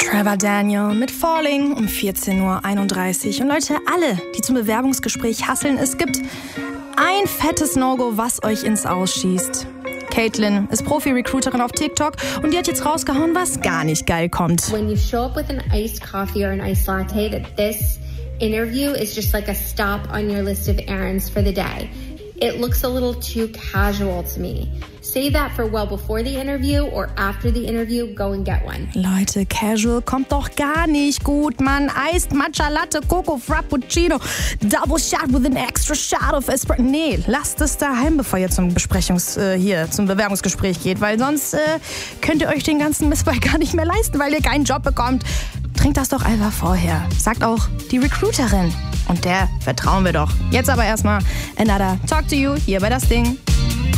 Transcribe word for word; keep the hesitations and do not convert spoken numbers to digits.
Trevor Daniel mit Falling um vierzehn Uhr einunddreißig. Und Leute, alle, die zum Bewerbungsgespräch hasseln, es gibt ein fettes No-Go, was euch ins Ausschießt. Caitlin ist Profi-Recruiterin auf TikTok und die hat jetzt rausgehauen, was gar nicht geil kommt. When you show up with an iced coffee or an iced latte, that this interview is just like a stop on your list of errands for the day. It looks a little too casual to me. Save that for well before the interview or after the interview, go and get one. Leute, casual kommt doch gar nicht gut, Mann. Iced Matcha Latte, Coco Frappuccino, Double Shot with an extra shot of Espresso. Nee, lasst es daheim, bevor ihr zum Besprechungs-, äh, hier, zum Bewerbungsgespräch geht, weil sonst äh, könnt ihr euch den ganzen Missbrauch gar nicht mehr leisten, weil ihr keinen Job bekommt. Trinkt das doch einfach vorher. Sagt auch die Recruiterin. Und der vertrauen wir doch. Jetzt aber erstmal Another Talk to You hier bei Das Ding.